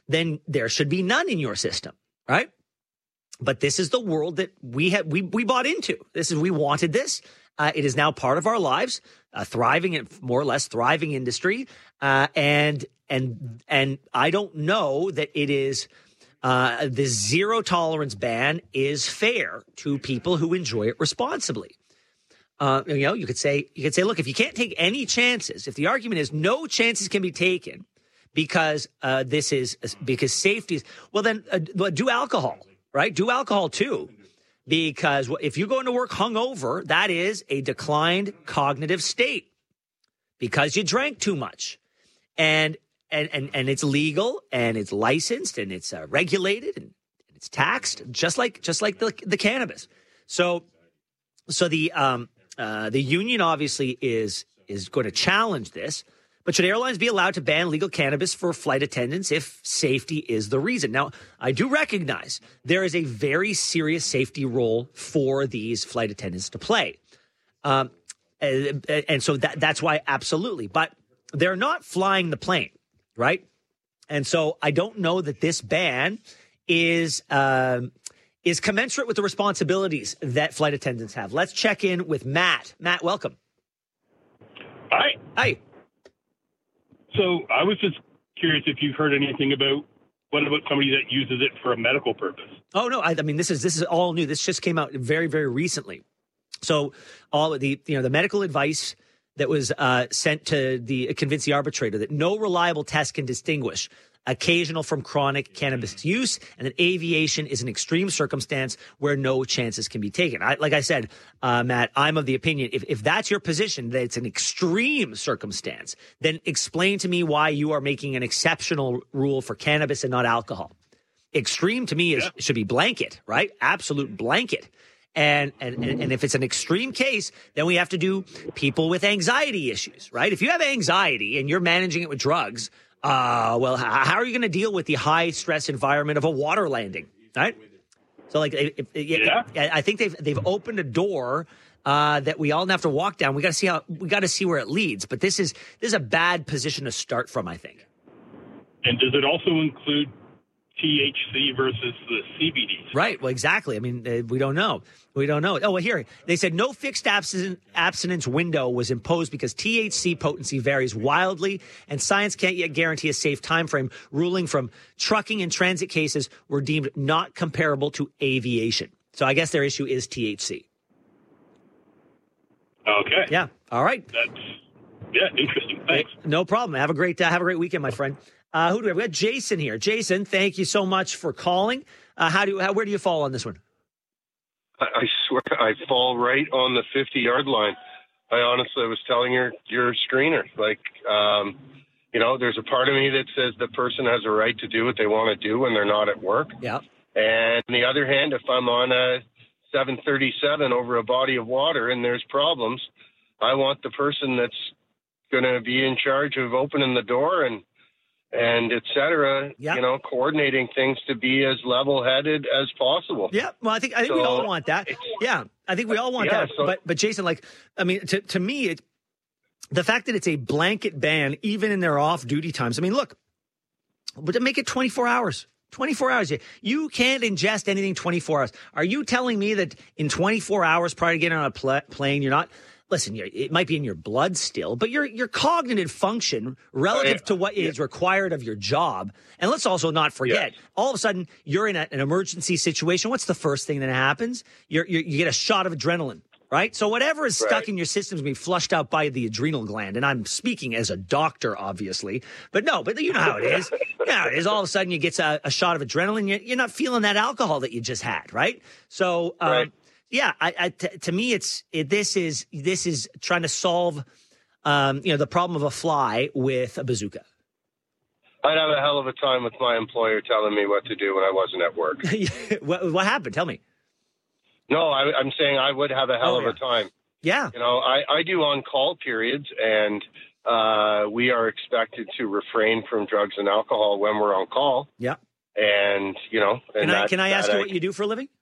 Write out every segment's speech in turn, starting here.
then there should be none in your system, right? But this is the world that we bought into. We wanted this. It is now part of our lives, more or less thriving industry. And I don't know that it is the zero tolerance ban is fair to people who enjoy it responsibly. You could say, look, if you can't take any chances, if the argument is no chances can be taken because safety is, well, then do alcohol, right? Do alcohol too. Because if you go into work hungover, that is a declined cognitive state because you drank too much. And it's legal and it's licensed and it's regulated and it's taxed just like the cannabis. So the union obviously is going to challenge this. But should airlines be allowed to ban legal cannabis for flight attendants if safety is the reason? Now, I do recognize there is a very serious safety role for these flight attendants to play. And so that's why absolutely. But they're not flying the plane, right? And so I don't know that this ban is commensurate with the responsibilities that flight attendants have. Let's check in with Matt. Matt, welcome. Hi. Hi. So I was just curious if you've heard anything about somebody that uses it for a medical purpose? Oh, no. I mean, this is all new. This just came out very, very recently. So all of the medical advice that was sent to convince the arbitrator that no reliable test can distinguish occasional from chronic cannabis use, and that aviation is an extreme circumstance where no chances can be taken. Like I said, Matt, I'm of the opinion, if that's your position, that it's an extreme circumstance, then explain to me why you are making an exceptional rule for cannabis and not alcohol. Extreme to me should be blanket, right? Absolute blanket. And if it's an extreme case, then we have to do people with anxiety issues, right? If you have anxiety and you're managing it with drugs, well, how are you going to deal with the high stress environment of a water landing, right? So, I think they've opened a door that we all have to walk down. We got to see where it leads. But this is a bad position to start from, I think. And does it also include THC versus the CBD? Right. Well, exactly. I mean, we don't know. Oh, well, here, they said no fixed abstinence window was imposed because THC potency varies wildly, and science can't yet guarantee a safe time frame. Ruling from trucking and transit cases were deemed not comparable to aviation. So I guess their issue is THC. Okay. Yeah. All right. That's interesting. Thanks. No problem. Have a great weekend, my friend. Who do we have? We got Jason here. Jason, thank you so much for calling. Where do you fall on this one? I swear I fall right on the 50-yard line. I honestly was telling your screener, there's a part of me that says the person has a right to do what they want to do when they're not at work. Yeah. And on the other hand, if I'm on a 737 over a body of water and there's problems, I want the person that's going to be in charge of opening the door and et cetera, coordinating things to be as level-headed as possible. Yeah, well, I think we all want that. Yeah, I think we all want that. But Jason, to me, the fact that it's a blanket ban, even in their off-duty times. I mean, look, but to make it 24 hours. 24 hours. You can't ingest anything 24 hours. Are you telling me that in 24 hours prior to getting on a plane, you're not... Listen, it might be in your blood still, but your cognitive function relative to what is required of your job. And let's also not forget, all of a sudden, you're in an emergency situation. What's the first thing that happens? You get a shot of adrenaline, right? So whatever is stuck in your system is being flushed out by the adrenal gland. And I'm speaking as a doctor, obviously. But you know how it is. You know how it is. All of a sudden, you get a shot of adrenaline. You're not feeling that alcohol that you just had, right? So... Yeah, to me, this is trying to solve, the problem of a fly with a bazooka. I'd have a hell of a time with my employer telling me what to do when I wasn't at work. What happened? Tell me. No, I'm saying I would have a hell of a time. Yeah. I do on-call periods, and we are expected to refrain from drugs and alcohol when we're on call. Yeah. And, Can I ask you what you do for a living?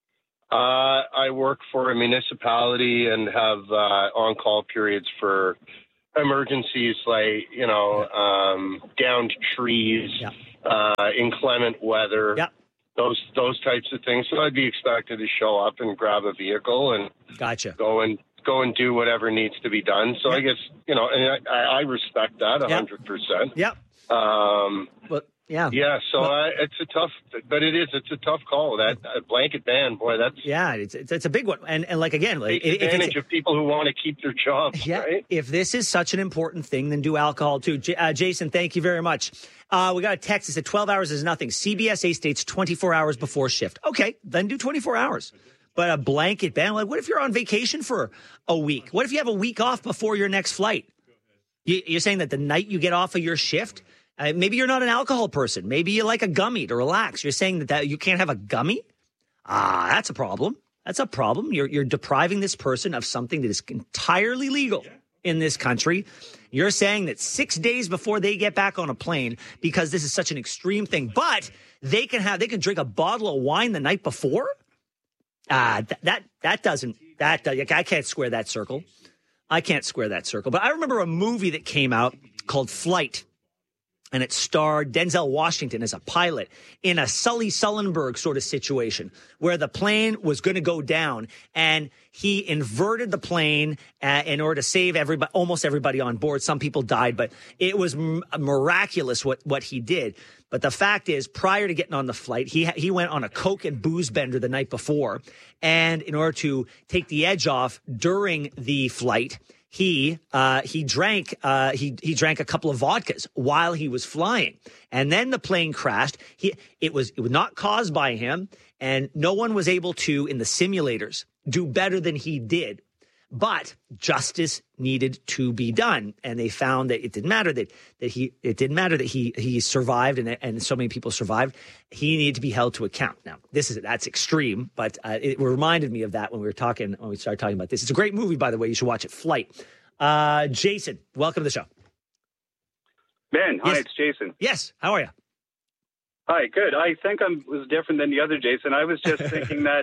I work for a municipality and have on-call periods for emergencies like, downed trees, inclement weather, Yep. those types of things. So I'd be expected to show up and grab a vehicle and Gotcha. go and do whatever needs to be done. So I guess, and I respect that 100%. Yep. Well, yeah. Yeah, so it's a tough call. That blanket ban, boy, that's it's a big one. And like again, like takes advantage of people who want to keep their jobs. Yeah, right? If this is such an important thing, then do alcohol too. Jason, thank you very much. We got a text that said 12 hours is nothing. CBSA states 24 hours before shift. Okay, then do 24 hours. But a blanket ban, like what if you're on vacation for a week? What if you have a week off before your next flight? You're saying that the night you get off of your shift, maybe you're not an alcohol person. Maybe you like a gummy to relax. You're saying that you can't have a gummy? That's a problem. That's a problem. You're depriving this person of something that is entirely legal in this country. You're saying that 6 days before they get back on a plane, because this is such an extreme thing, but they can drink a bottle of wine the night before? I can't square that circle. I can't square that circle. But I remember a movie that came out called Flight, and it starred Denzel Washington as a pilot in a Sully Sullenberg sort of situation where the plane was going to go down, and he inverted the plane in order to save almost everybody on board. Some people died, but it was miraculous what he did. But the fact is, prior to getting on the flight, he went on a Coke and booze bender the night before, and in order to take the edge off during the flight, he drank a couple of vodkas while he was flying, and then the plane crashed. It was not caused by him, and no one was able to in the simulators do better than he did. But justice needed to be done, and they found that it didn't matter that he survived and so many people survived. He needed to be held to account. Now, that's extreme, but it reminded me of that when we started talking about this. It's a great movie, by the way. You should watch it. Flight. Jason, welcome to the show. Ben, hi, It's Jason. Yes, how are you? Hi, good. I think I was different than the other Jason. I was just thinking that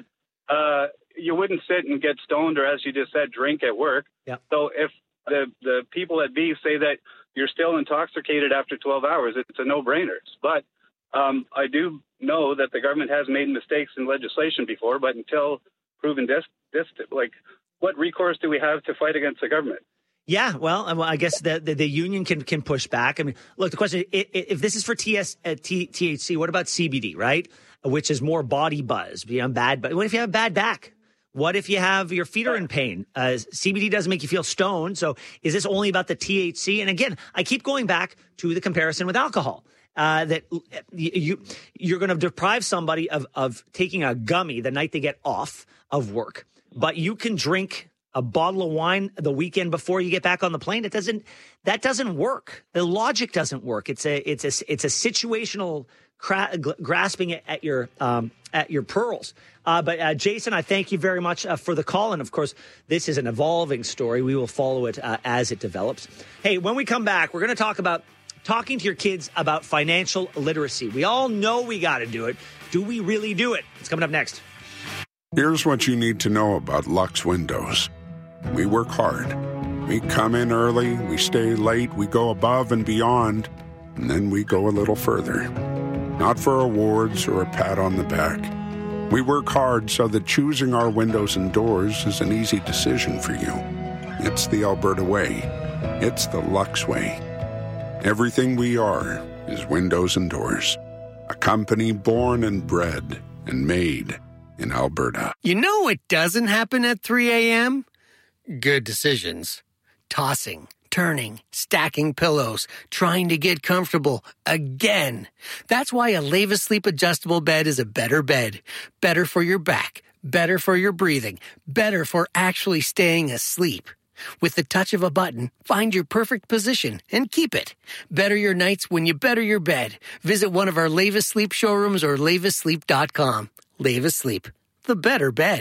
you wouldn't sit and get stoned or, as you just said, drink at work. Yep. So if the people at B say that you're still intoxicated after 12 hours, it's a no-brainer. But I do know that the government has made mistakes in legislation before, but until proven like, what recourse do we have to fight against the government? Yeah, well, I guess the union can push back. I mean, look, the question is, if this is for THC, what about CBD, right? Which is more body buzz, bad. But what if you have a bad back? What if you have your feet are in pain? CBD doesn't make you feel stoned. So is this only about the THC? And again, I keep going back to the comparison with alcohol. That you're going to deprive somebody of taking a gummy the night they get off of work, but you can drink a bottle of wine the weekend before you get back on the plane. That doesn't work. The logic doesn't work. It's a situational grasping at your pearls. But Jason, I thank you very much for the call. And of course, this is an evolving story. We will follow it as it develops. Hey, when we come back, we're going to talk about talking to your kids about financial literacy. We all know we got to do it. Do we really do it? It's coming up next. Here's what you need to know about Lux Windows. We work hard. We come in early, we stay late, we go above and beyond, and then we go a little further. Not for awards or a pat on the back. We work hard so that choosing our windows and doors is an easy decision for you. It's the Alberta way. It's the Lux way. Everything we are is windows and doors. A company born and bred and made in Alberta. You know what doesn't happen at 3 a.m.? Good decisions. Tossing, turning, stacking pillows, trying to get comfortable again. That's why a Leva Sleep adjustable bed is a better bed. Better for your back, better for your breathing, better for actually staying asleep. With the touch of a button, find your perfect position and keep it. Better your nights when you better your bed. Visit one of our Leva Sleep showrooms or levasleep.com. Leva Sleep, the better bed.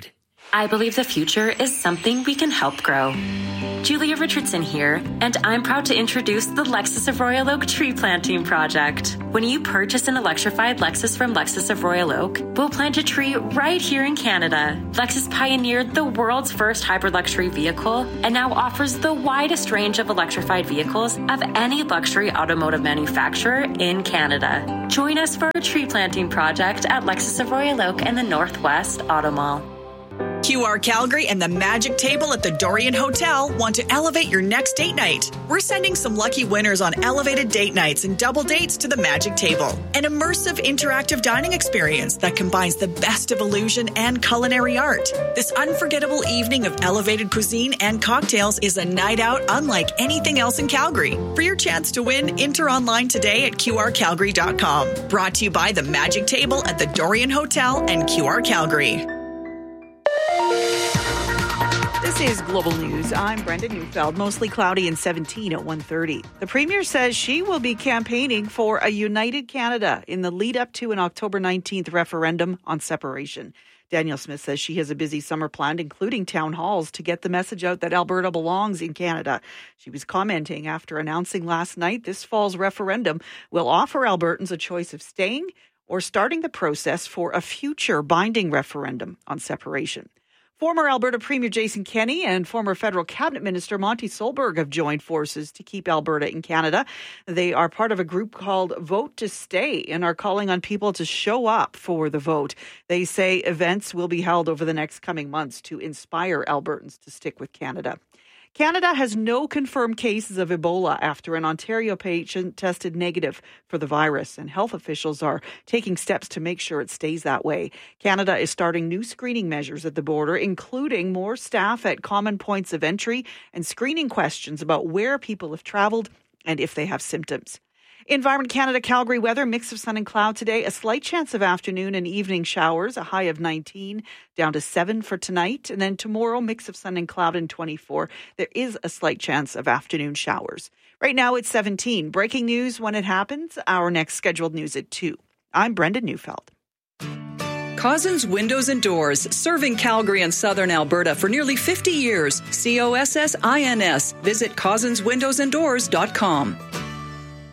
I believe the future is something we can help grow. Julia Richardson here, and I'm proud to introduce the Lexus of Royal Oak Tree Planting Project. When you purchase an electrified Lexus from Lexus of Royal Oak, we'll plant a tree right here in Canada. Lexus pioneered the world's first hybrid luxury vehicle and now offers the widest range of electrified vehicles of any luxury automotive manufacturer in Canada. Join us for a tree planting project at Lexus of Royal Oak and the Northwest Auto Mall. QR Calgary and the Magic Table at the Dorian Hotel want to elevate your next date night. We're sending some lucky winners on elevated date nights and double dates to the Magic Table, an immersive interactive dining experience that combines the best of illusion and culinary art. This unforgettable evening of elevated cuisine and cocktails is a night out unlike anything else in Calgary. For your chance to win, enter online today at qrcalgary.com. Brought to you by the Magic Table at the Dorian Hotel and QR Calgary. This is Global News. I'm Brenda Neufeld. Mostly cloudy and 17 at 1:30. The Premier says she will be campaigning for a united Canada in the lead up to an October 19th referendum on separation. Danielle Smith says she has a busy summer planned, including town halls, to get the message out that Alberta belongs in Canada. She was commenting after announcing last night this fall's referendum will offer Albertans a choice of staying or starting the process for a future binding referendum on separation. Former Alberta Premier Jason Kenney and former federal cabinet minister Monty Solberg have joined forces to keep Alberta in Canada. They are part of a group called Vote to Stay and are calling on people to show up for the vote. They say events will be held over the next coming months to inspire Albertans to stick with Canada. Canada has no confirmed cases of Ebola after an Ontario patient tested negative for the virus, and health officials are taking steps to make sure it stays that way. Canada is starting new screening measures at the border, including more staff at common points of entry and screening questions about where people have traveled and if they have symptoms. Environment Canada Calgary weather, mix of sun and cloud today. A slight chance of afternoon and evening showers, a high of 19, down to 7 for tonight. And then tomorrow, mix of sun and cloud and 24. There is a slight chance of afternoon showers. Right now it's 17. Breaking news when it happens. Our next scheduled news at 2. I'm Brenda Neufeld. Cozzens Windows and Doors, serving Calgary and Southern Alberta for nearly 50 years. COSSINS. Visit CozzensWindowsandDoors.com.